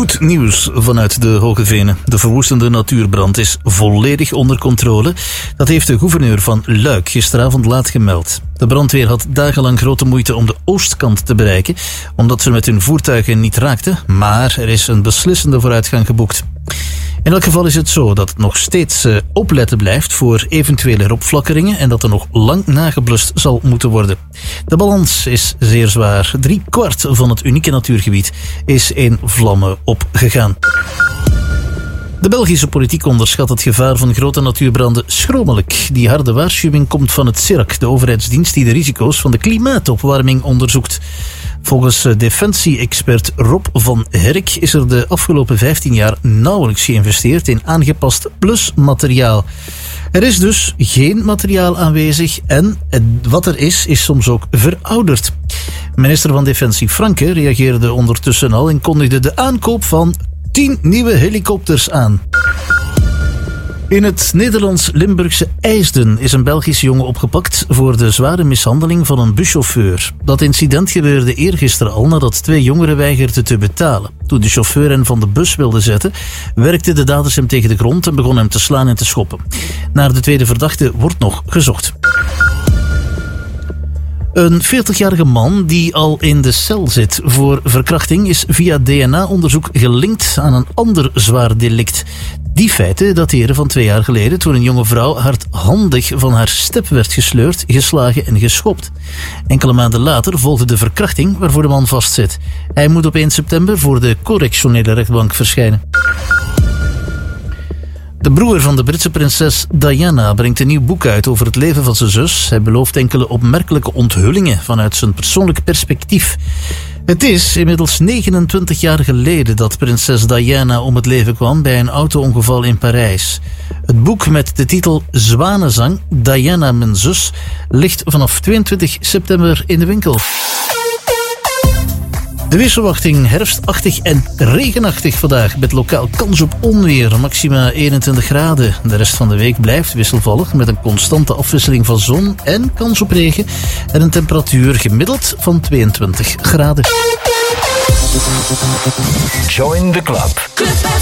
Goed nieuws vanuit de Hoge Venen. De verwoestende natuurbrand is volledig onder controle. Dat heeft de gouverneur van Luik gisteravond laat gemeld. De brandweer had dagenlang grote moeite om de oostkant te bereiken, omdat ze met hun voertuigen niet raakten, maar er is een beslissende vooruitgang geboekt. In elk geval is het zo dat het nog steeds opletten blijft voor eventuele heropflakkeringen en dat er nog lang nageblust zal moeten worden. De balans is zeer zwaar. 3/4 van het unieke natuurgebied is in vlammen opgegaan. De Belgische politiek onderschat het gevaar van grote natuurbranden schromelijk. Die harde waarschuwing komt van het CIRAC, de overheidsdienst die de risico's van de klimaatopwarming onderzoekt. Volgens defensie-expert Rob van Herk is er de afgelopen 15 jaar nauwelijks geïnvesteerd in aangepast plusmateriaal. Er is dus geen materiaal aanwezig en wat er is soms ook verouderd. Minister van Defensie Franke reageerde ondertussen al en kondigde de aankoop van 10 nieuwe helikopters aan. In het Nederlands-Limburgse IJsden is een Belgische jongen opgepakt voor de zware mishandeling van een buschauffeur. Dat incident gebeurde eergisteren al nadat 2 jongeren weigerden te betalen. Toen de chauffeur hen van de bus wilde zetten, werkten de daders hem tegen de grond en begonnen hem te slaan en te schoppen. Naar de tweede verdachte wordt nog gezocht. Een 40-jarige man die al in de cel zit voor verkrachting is via DNA-onderzoek gelinkt aan een ander zwaar delict. Die feiten dateren van 2 jaar geleden toen een jonge vrouw hardhandig van haar step werd gesleurd, geslagen en geschopt. Enkele maanden later volgde de verkrachting waarvoor de man vastzit. Hij moet op 1 september voor de correctionele rechtbank verschijnen. De broer van de Britse prinses Diana brengt een nieuw boek uit over het leven van zijn zus. Hij belooft enkele opmerkelijke onthullingen vanuit zijn persoonlijk perspectief. Het is inmiddels 29 jaar geleden dat prinses Diana om het leven kwam bij een auto-ongeval in Parijs. Het boek met de titel Zwanenzang, Diana mijn zus, ligt vanaf 22 september in de winkel. De weersverwachting herfstachtig en regenachtig vandaag met lokaal kans op onweer, maxima 21 graden. De rest van de week blijft wisselvallig met een constante afwisseling van zon en kans op regen en een temperatuur gemiddeld van 22 graden. Join the club.